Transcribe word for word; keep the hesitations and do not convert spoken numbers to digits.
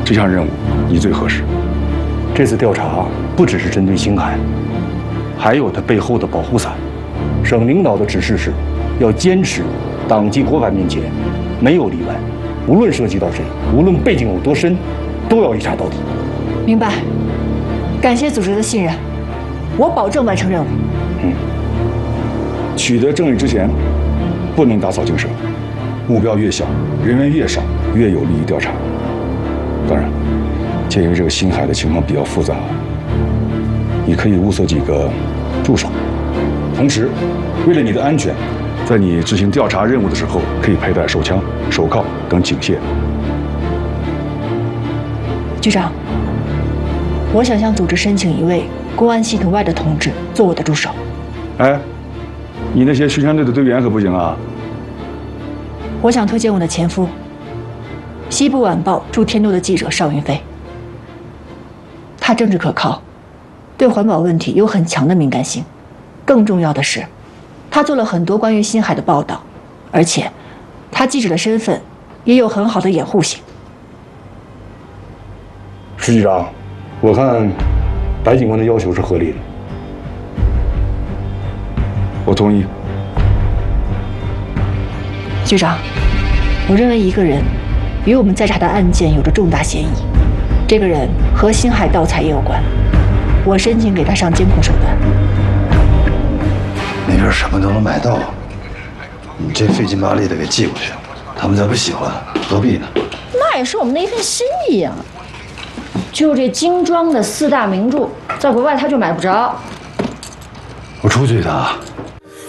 这项任务你最合适。 这次调查不只是针对星海，还有他背后的保护伞。省领导的指示是，要坚持党纪国法面前没有例外，无论涉及到谁，无论背景有多深，都要一查到底。 明白。感谢组织的信任，我保证完成任务。 嗯。取得证据之前，不能打草惊蛇，目标越小，人员越少，越有利于调查。当然，鉴于这个星海的情况比较复杂，你可以物色几个助手，同时，为了你的安全，在你执行调查任务的时候，可以佩戴手枪、手铐等警械。 局长，我想向组织申请一位公安系统外的同志做我的助手。 哎，你那些巡山队的队员可不行啊！ 我想推荐我的前夫，西部晚报驻天都的记者邵云飞。他政治可靠，对环保问题有很强的敏感性。更重要的是，他做了很多关于星海的报道，而且他记者的身份也有很好的掩护性。 石局长，我看白警官的要求是合理的。 我同意。 局长，我认为一个人与我们在查的案件有着重大嫌疑，这个人和星海盗采也有关。我申请给他上监控手段。 那边什么都能买到，你这费劲巴力的给寄过去，他们再不喜欢，何必呢？ 那也是我们的一份心意啊。就这精装的四大名著，在国外他就买不着。 我出去一趟，